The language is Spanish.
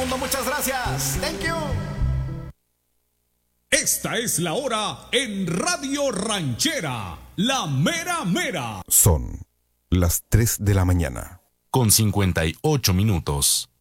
mundo. Muchas gracias. Thank you. Esta es la hora en Radio Ranchera, la mera mera. Son las 3 de la mañana. Con 58 minutos.